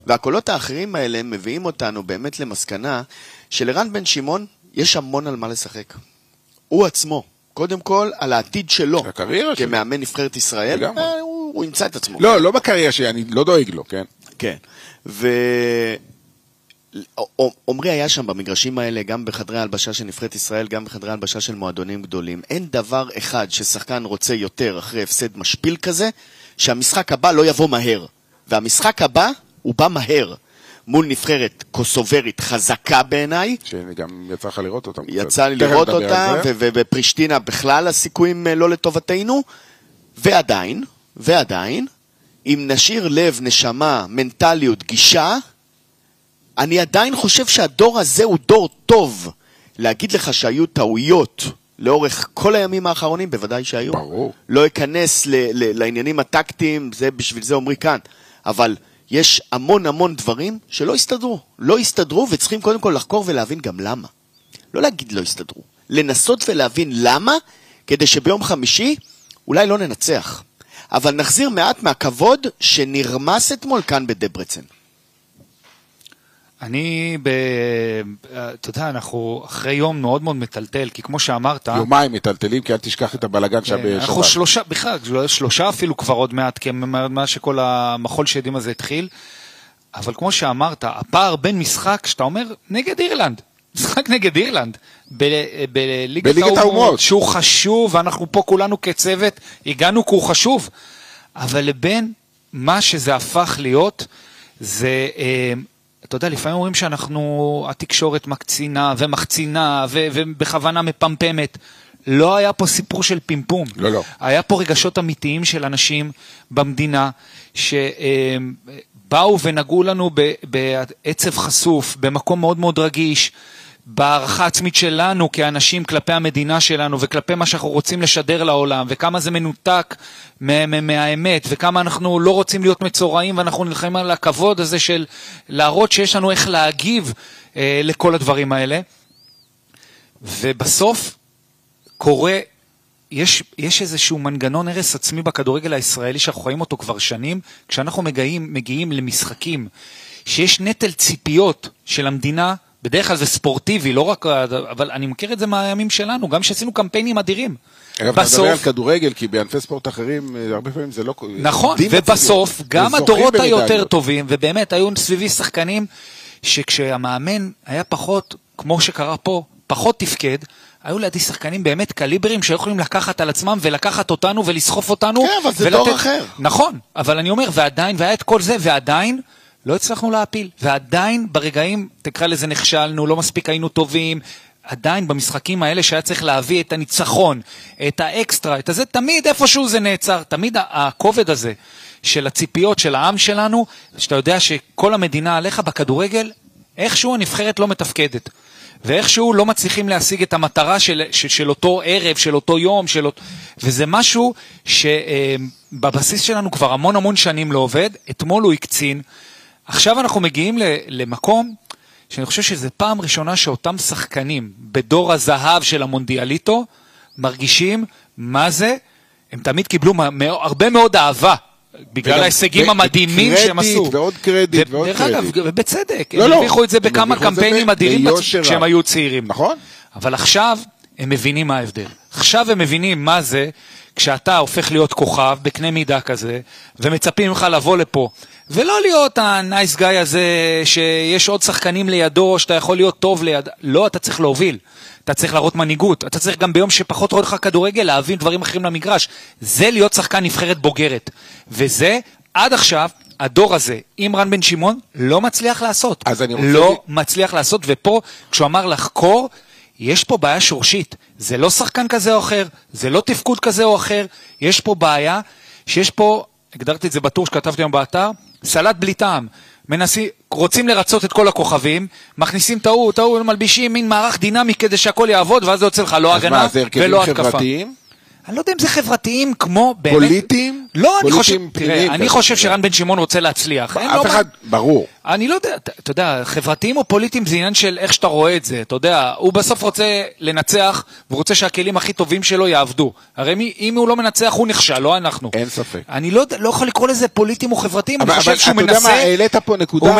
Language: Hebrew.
והקולות האחרים האלה מביאים אותנו באמת למסקנה שלרן בן שמעון יש המון על מה לשחק. הוא עצמו, קודם כל על העתיד שלו, כמאמן נבחרת ישראל, הוא ימצא את עצמו. לא בקריירה שלי, אני לא דואג לו, כן? כן, עומרי היה שם במגרשים האלה, גם בחדרי ההלבשה של נבחרת ישראל, גם בחדרי ההלבשה של מועדונים גדולים. אין דבר אחד ששחקן רוצה יותר אחרי הפסד משפיל כזה, שהמשחק הבא לא יבוא מהר. והמשחק הבא הוא בא מהר. מול נבחרת קוסוברית חזקה בעיניי. שגם יצא לך לראות אותה. יצא לי לראות אותה, ובפרישטינה בכלל הסיכויים לא לטובתנו. ועדיין, אם נשאיר לב, נשמה, מנטליות, גישה, אני עדיין חושב שהדור הזה הוא דור טוב. להגיד לך שהיו טעויות לאורך כל הימים האחרונים, בוודאי שהיו. ברור. לא אכנס לעניינים הטקטיים, זה בשביל זה אומרי כאן. אבל יש המון דברים שלא הסתדרו. לא הסתדרו, וצריכים קודם כל לחקור ולהבין גם למה. לא להגיד לא הסתדרו. לנסות ולהבין למה, כדי שביום חמישי אולי לא ננצח. אבל נחזיר מעט מהכבוד שנרמס אתמול כאן בדברצן. אתה יודע, אנחנו אחרי יום מאוד מאוד מטלטל, כי כמו שאמרת... יומיים מטלטלים, כי אל תשכח את הבלגן שם בשבת. אנחנו שלושה אפילו כבר עוד מעט, כי מה שכל המחול שדים הזה התחיל, אבל כמו שאמרת, הפער בין משחק, שאתה אומר, נגד אירלנד, משחק נגד אירלנד, בליגת האומות, שהוא חשוב, ואנחנו פה כולנו כצוות, הגענו כי הוא חשוב, אבל לבין מה שזה הפך להיות, זה... אתה יודע, לפעמים אומרים שאנחנו, התקשורת מקצינה ומחצינה ובכוונה מפמפמת. לא היה פה סיפור של פימפום. לא. היה פה רגשות אמיתיים של אנשים במדינה שבאו ונגעו לנו בעצב חשוף, במקום מאוד מאוד רגיש, בערכה עצמית שלנו כאנשים כלפי המדינה שלנו וכלפי מה שאנחנו רוצים לשדר לעולם, וכמה זה מנותק מהאמת, וכמה אנחנו לא רוצים להיות מצורעים, ואנחנו נלחמים על הכבוד הזה של להראות שיש לנו איך להגיב לכל הדברים האלה. ובסוף קורה, יש איזשהו מנגנון הרס עצמי בכדורגל הישראלי שאנחנו חיים אותו כבר שנים, כשאנחנו מגיעים למשחקים שיש נטל ציפיות של המדינה, בדרך כלל זה ספורטיבי, לא רק, אבל אני מכיר את זה מהימים שלנו, גם שעשינו קמפיינים אדירים. אגב, אתה מדבר על כדורגל, כי בענפי ספורט אחרים, הרבה פעמים זה לא... נכון, ובסוף, גם הדורות היותר טובים, ובאמת היו סביבי שחקנים, שכשהמאמן היה פחות, כמו שקרה פה, פחות תפקד, היו לידי שחקנים באמת קליברים, שיכולים לקחת על עצמם, ולקחת אותנו, ולסחוף אותנו. כן, אבל זה דור אחר. נכון, אבל אני אומר, ועדיין, והיה את כל זה, ועדיין, לא הצלחנו להפיל, ועדיין ברגעים, תקרא לזה נכשלנו, לא מספיק היינו טובים, עדיין במשחקים האלה שהיה צריך להביא את הניצחון, את האקסטרה, את הזה, תמיד איפשהו זה נעצר, תמיד הכובד הזה של הציפיות של העם שלנו, שאתה יודע שכל המדינה עליך בכדורגל, איכשהו הנבחרת לא מתפקדת, ואיכשהו לא מצליחים להשיג את המטרה של אותו ערב, של אותו יום, וזה משהו שבבסיס שלנו כבר המון שנים לא עובד, אתמול הוא הקצין, עכשיו אנחנו מגיעים למקום שאני חושב שזה פעם ראשונה שאותם שחקנים בדור הזהב של המונדיאליטו מרגישים מה זה, הם תמיד קיבלו הרבה מאוד אהבה בגלל ההישגים המדהימים שהם עשו. ועוד קרדיט ועוד קרדיט. דרך אגב, ובצדק, הם הרוויחו את זה בכמה קמפיינים אדירים כשהם היו צעירים. נכון. אבל עכשיו הם מבינים מה ההבדל. עכשיו הם מבינים מה זה כשאתה הופך להיות כוכב בקנה מידה כזה, ומצפים ממך לבוא לפה, ולא להיות הנייס גאי הזה, שיש עוד שחקנים לידו, שאתה יכול להיות טוב ליד, לא, אתה צריך להוביל, אתה צריך להראות מנהיגות, אתה צריך גם ביום שפחות רואה לך כדורגל, להבין דברים אחרים למגרש, זה להיות שחקן נבחרת בוגרת, וזה עד עכשיו, הדור הזה, עם רן בן שמעון, לא מצליח לעשות, לא מצליח לעשות, ופה, כשהוא אמר לחקור, יש פה בעיה שורשית, זה לא שחקן כזה או אחר, זה לא תפקוד כזה או אחר, יש פה בעיה, שיש פה, הגדרתי את זה בטור שכתבתי היום באתר, סלט בלי טעם, רוצים לרצות את כל הכוכבים, מכניסים טעות, מלבישים מין מערך דינמי כדי שהכל יעבוד, ואז זה יוצא לך לא הגנה ולא התקפה. אני לא יודע אם זה חברתיים כמו באמת... פוליטיים? לא, אני חושב... פוליטיים תראה, פנימיים, אני חושב שרן בן שמעון רוצה להצליח. אף אחד, ברור. אני לא יודע, אתה יודע, חברתיים או פוליטיים זה עניין של איך שאתה רואה את זה, אתה יודע, הוא בסוף רוצה לנצח, והוא רוצה שהכלים הכי טובים שלו יעבדו. הרי אם הוא לא מנצח, הוא נכשל, לא אנחנו. אין ספק. אני לא יכול לקרוא לזה פוליטיים או חברתיים, אני אבל חושב שהוא אתה יודע מה, מנסה... העלית פה נקודה